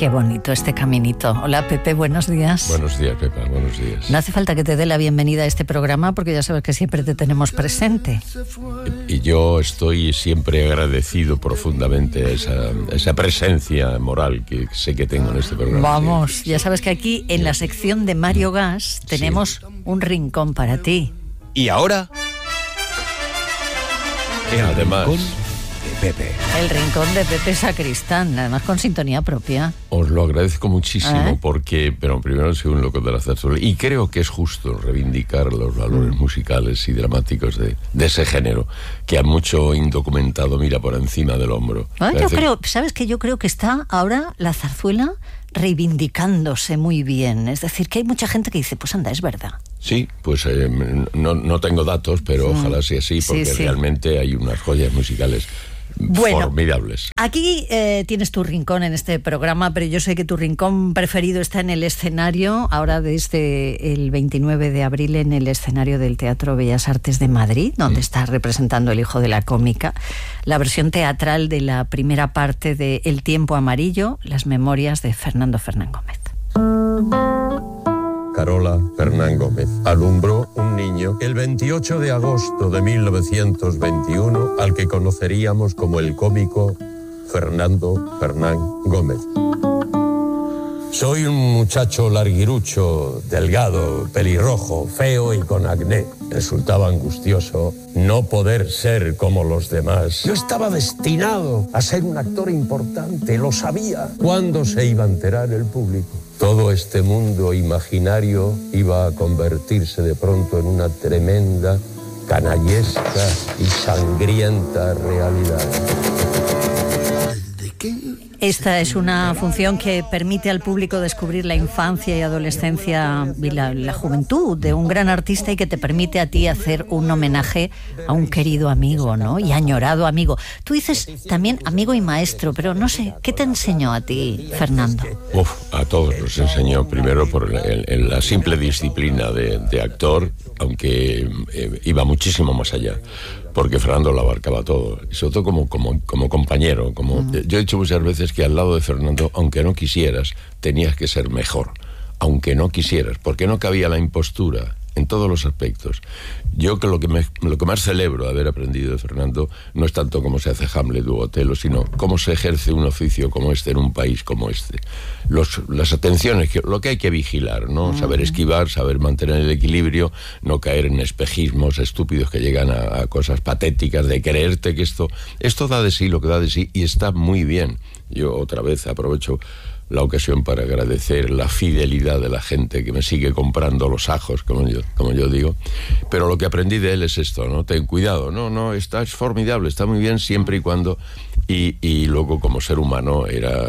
Qué bonito este caminito. Hola, Pepe, buenos días. Buenos días, Pepa, buenos días. No hace falta que te dé la bienvenida a este programa porque ya sabes que siempre te tenemos presente. Y yo estoy siempre agradecido profundamente a esa presencia moral que sé que tengo en este programa. Vamos, ya sabes que aquí en la sección de Mario Gas tenemos un rincón para ti. Y ahora, Además, Pepe. El rincón de Pepe Sacristán, además con sintonía propia. os lo agradezco muchísimo pero primero soy un loco de la zarzuela y creo que es justo reivindicar los valores musicales y dramáticos de ese género que a mucho indocumentado mira por encima del hombro. Yo creo, ¿sabes qué? Yo creo que está ahora la zarzuela reivindicándose muy bien. Es decir, que hay mucha gente que dice, pues anda, es verdad. Sí, pues no tengo datos, pero ojalá sea así, porque realmente hay unas joyas musicales formidables. Aquí tienes tu rincón en este programa, pero yo sé que tu rincón preferido está en el escenario, ahora desde el 29 de abril en el escenario del Teatro Bellas Artes de Madrid, donde está representando El hijo de la cómica, la versión teatral de la primera parte de El tiempo amarillo, las memorias de Fernando Fernán Gómez. Carola Fernán Gómez alumbró un niño el 28 de agosto de 1921 al que conoceríamos como el cómico Fernando Fernán Gómez. Soy un muchacho larguirucho, delgado, pelirrojo, feo y con acné. Resultaba angustioso no poder ser como los demás. Yo estaba destinado a ser un actor importante, lo sabía. ¿Cuándo se iba a enterar el público? Todo este mundo imaginario iba a convertirse de pronto en una tremenda, canallesca y sangrienta realidad. Esta es una función que permite al público descubrir la infancia y adolescencia y la juventud de un gran artista y que te permite a ti hacer un homenaje a un querido amigo, ¿no? Y añorado amigo. Tú dices también amigo y maestro, pero no sé, ¿qué te enseñó a ti, Fernando? A todos nos enseñó, primero por la simple disciplina de actor, aunque iba muchísimo más allá, porque Fernando lo abarcaba todo, y sobre todo como compañero. Yo he dicho muchas veces que al lado de Fernando, aunque no quisieras, tenías que ser mejor, aunque no quisieras, porque no cabía la impostura en todos los aspectos. Yo que lo que más celebro de haber aprendido de Fernando no es tanto cómo se hace Hamlet u Otelo, sino cómo se ejerce un oficio como este en un país como este. Las atenciones, lo que hay que vigilar, ¿no? Saber esquivar, saber mantener el equilibrio, no caer en espejismos estúpidos que llegan a cosas patéticas de creerte que esto da de sí lo que da de sí y está muy bien. Yo otra vez aprovecho la ocasión para agradecer la fidelidad de la gente que me sigue comprando los ajos, como yo digo. Pero lo que aprendí de él es esto, ¿no? Ten cuidado, no, es formidable, está muy bien siempre y cuando... Y luego como ser humano era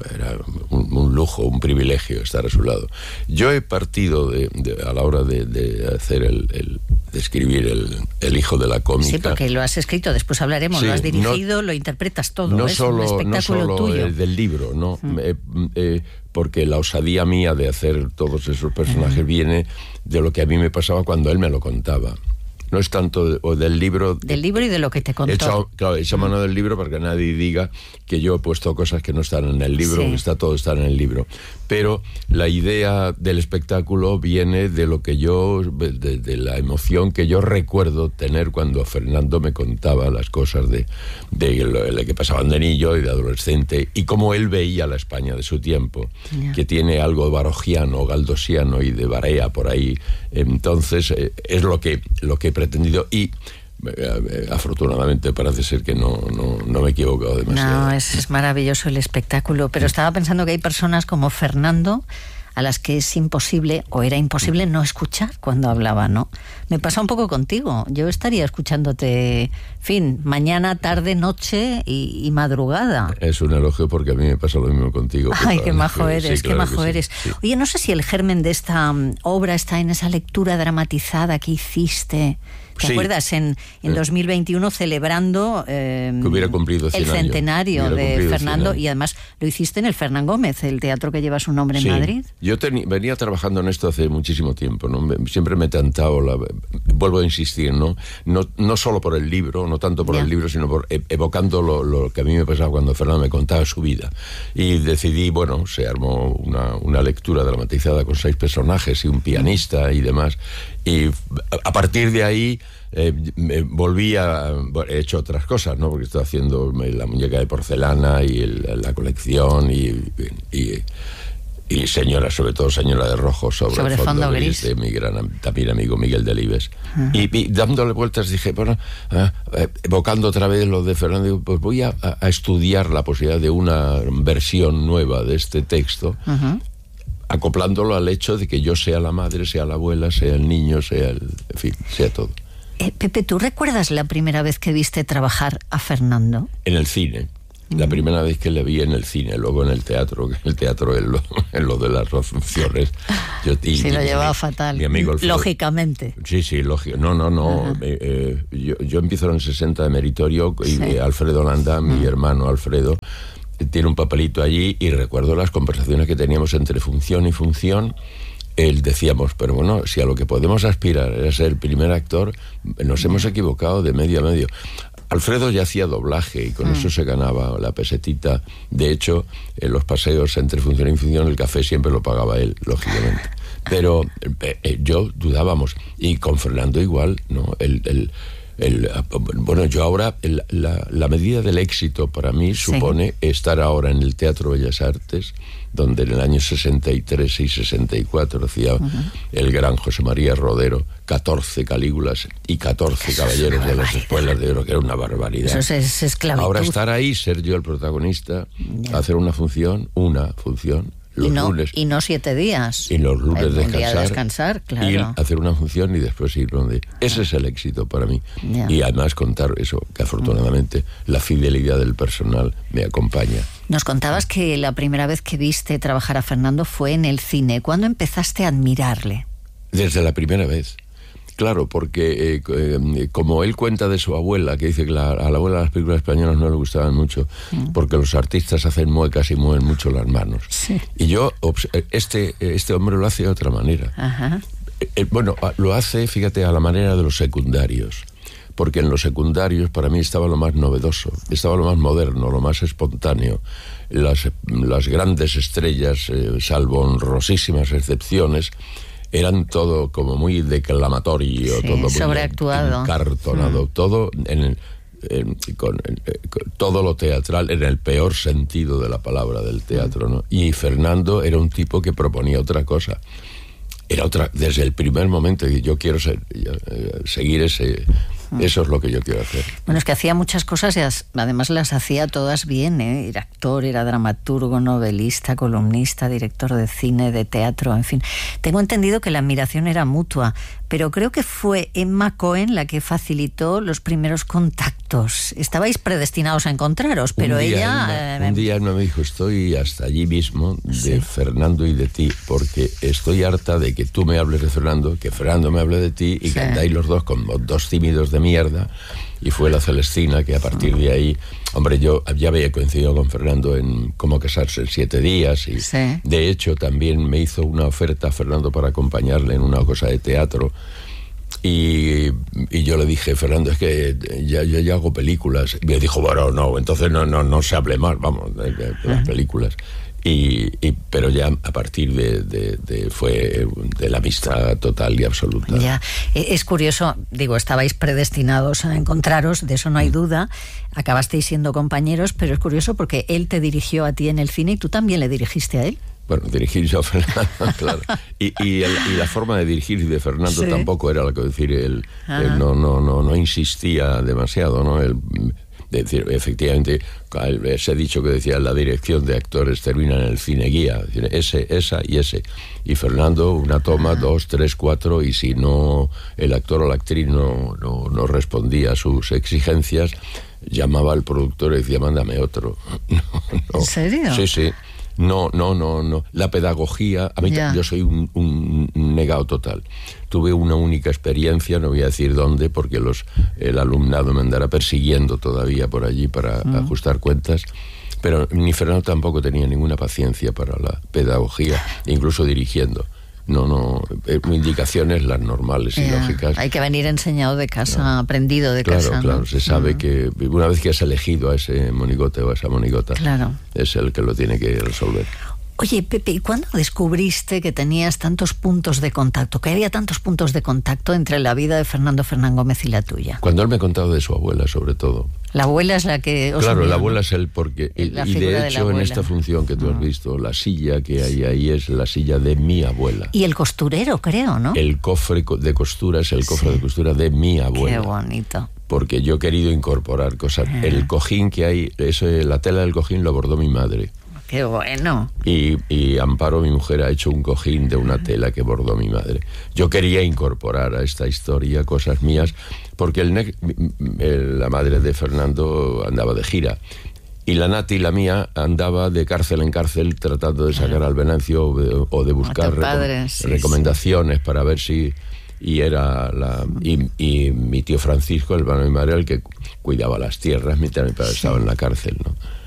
un lujo, un privilegio estar a su lado. Yo he partido a la hora de hacer de escribir el hijo de la cómica. Sí, porque lo has escrito, después hablaremos, lo has dirigido, lo interpretas todo, no es solo, un espectáculo no solo tuyo. del libro, no. Porque la osadía mía de hacer todos esos personajes viene de lo que a mí me pasaba cuando él me lo contaba. No es tanto del libro... Del libro y de lo que te contó. He hecho mano del libro para que nadie diga que yo he puesto cosas que no están en el libro, que todo está en el libro. Pero la idea del espectáculo viene de lo que de la emoción que yo recuerdo tener cuando Fernando me contaba las cosas de lo que pasaban de niño y de adolescente, y cómo él veía la España de su tiempo, que tiene algo barogiano, galdosiano y de Barea por ahí. Entonces, es lo que he pretendido y afortunadamente parece ser que no me he equivocado demasiado. No, es maravilloso el espectáculo, pero estaba pensando que hay personas como Fernando a las que es imposible o era imposible no escuchar cuando hablaba, ¿no? Me pasa un poco contigo. Yo estaría escuchándote, mañana, tarde, noche y madrugada. Es un elogio porque a mí me pasa lo mismo contigo. Ay, qué majo eres, sí, claro, qué majo eres. Sí. Oye, no sé si el germen de esta obra está en esa lectura dramatizada que hiciste. ¿Te acuerdas? En 2021 celebrando que hubiera cumplido 100 el centenario años. de Fernando y además lo hiciste en el Fernán Gómez, el teatro que lleva su nombre en Madrid. Yo venía trabajando en esto hace muchísimo tiempo, ¿no? Siempre me he tentado, vuelvo a insistir, no solo por el libro, no tanto por el libro, sino por evocando lo que a mí me pasaba cuando Fernando me contaba su vida. Y decidí, se armó una lectura dramatizada con 6 personajes y un pianista y demás. Y a partir de ahí he hecho otras cosas, ¿no? Porque estoy haciendo la muñeca de porcelana y la colección y señora, sobre todo Señora de Rojo sobre fondo gris de mi gran también amigo Miguel Delibes. Y dándole vueltas dije, evocando otra vez lo de Fernando, digo, pues voy a estudiar la posibilidad de una versión nueva de este texto, acoplándolo al hecho de que yo sea la madre, sea la abuela, sea el niño, sea sea todo. Pepe, ¿tú recuerdas la primera vez que viste trabajar a Fernando? En el cine. La primera vez que le vi en el cine, luego en el teatro, en lo de las funciones. Lo llevaba fatal. Mi amigo Alfredo, lógicamente. Sí, lógico. No. Yo empiezo en el 60 de meritorio y Alfredo Landa, mi hermano Alfredo, tiene un papelito allí y recuerdo las conversaciones que teníamos entre función y función. Decíamos, pero bueno, si a lo que podemos aspirar es ser el primer actor, nos hemos equivocado de medio a medio. Alfredo ya hacía doblaje y con eso se ganaba la pesetita. De hecho, en los paseos entre función y función, el café siempre lo pagaba él, lógicamente. Pero yo dudábamos. Y con Fernando igual, ¿no? Yo ahora, la medida del éxito para mí supone estar ahora en el Teatro Bellas Artes, donde en el año 63 y 64 hacía el gran José María Rodero 14 Calígulas y 14 Caballeros de las Espuelas de Oro, que era una barbaridad. Eso es esclavitud. Ahora estar ahí, ser yo el protagonista, hacer una función, lunes. Y no 7 días. Y los lunes descansar, claro. Ir a hacer una función y después ir donde... Ese es el éxito para mí. Y además contar eso, que afortunadamente la fidelidad del personal me acompaña. Nos contabas que la primera vez que viste trabajar a Fernando fue en el cine. ¿Cuándo empezaste a admirarle? Desde la primera vez. Claro, porque como él cuenta de su abuela, que dice que a la abuela las películas españolas no le gustaban mucho, porque los artistas hacen muecas y mueven mucho las manos. Sí. Y yo, este hombre lo hace de otra manera. Lo hace, fíjate, a la manera de los secundarios. Porque en los secundarios para mí estaba lo más novedoso, estaba lo más moderno, lo más espontáneo. Las grandes estrellas, salvo honrosísimas excepciones, eran todo como muy declamatorio, todo muy sobreactuado, encartonado, todo con todo lo teatral en el peor sentido de la palabra del teatro, ¿no? Y Fernando era un tipo que proponía otra cosa. Era otra, desde el primer momento, y yo quiero seguir eso es lo que yo quiero hacer. Bueno, es que hacía muchas cosas y además las hacía todas bien, ¿eh? Era actor, era dramaturgo, novelista, columnista, director de cine, de teatro, en fin. Tengo entendido que la admiración era mutua, pero creo que fue Emma Cohen la que facilitó los primeros contactos. Estabais predestinados a encontraros, pero un día Emma me dijo, estoy hasta allí mismo de Fernando y de ti, porque estoy harta de que tú me hables de Fernando, que Fernando me hable de ti y que andáis los dos como dos tímidos de mierda. Y fue la Celestina que a partir de ahí, hombre, yo ya había coincidido con Fernando en Cómo casarse en 7 días y de hecho también me hizo una oferta a Fernando para acompañarle en una cosa de teatro y yo le dije, Fernando, es que yo ya hago películas. Y me dijo, bueno, no, entonces no se hable más, vamos, de las películas. Pero ya a partir fue de la amistad total y absoluta. Ya, es curioso, digo, estabais predestinados a encontraros, de eso no hay duda, acabasteis siendo compañeros, pero es curioso porque él te dirigió a ti en el cine y tú también le dirigiste a él. Bueno, dirigir yo a Fernando, claro. Y la forma de dirigir de Fernando tampoco era lo que decir, él no insistía demasiado, ¿no? Decir, efectivamente, ese dicho que decía, la dirección de actores termina en el cine guía, esa y ese. Y Fernando, una toma, 2, 3, 4, y si no, el actor o la actriz no respondía a sus exigencias, llamaba al productor y decía, mándame otro. ¿En serio? Sí. No. La pedagogía, a mí yo soy un negado total. Tuve una única experiencia, no voy a decir dónde, porque el alumnado me andará persiguiendo todavía por allí para ajustar cuentas, Pero ni Fernando tampoco tenía ninguna paciencia para la pedagogía, incluso dirigiendo. No, indicaciones las normales y lógicas. Hay que venir enseñado de casa, aprendido de casa. Claro, se sabe que una vez que has elegido a ese monigote o a esa monigota, es el que lo tiene que resolver. Oye, Pepe, ¿y cuándo descubriste que tenías tantos puntos de contacto, que había tantos puntos de contacto entre la vida de Fernando Fernán Gómez y la tuya? Cuando él me ha contado de su abuela, sobre todo. La abuela es la que os Claro, unió, la ¿no? abuela es él porque... Y de hecho, en esta función que tú has visto, la silla que hay ahí es la silla de mi abuela. Y el costurero, creo, ¿no? El cofre de costura es el cofre de costura de mi abuela. Qué bonito. Porque yo he querido incorporar cosas. El cojín que hay, la tela del cojín lo bordó mi madre. Qué bueno. Y Amparo, mi mujer, ha hecho un cojín de una tela que bordó mi madre. Yo quería incorporar a esta historia cosas mías, porque la madre de Fernando andaba de gira. Y la Nati, la mía, andaba de cárcel en cárcel tratando de sacar al Venancio o de buscar recomendaciones para ver si... Y mi tío Francisco, el hermano de mi madre, el que cuidaba las tierras mientras mi padre estaba en la cárcel, ¿no?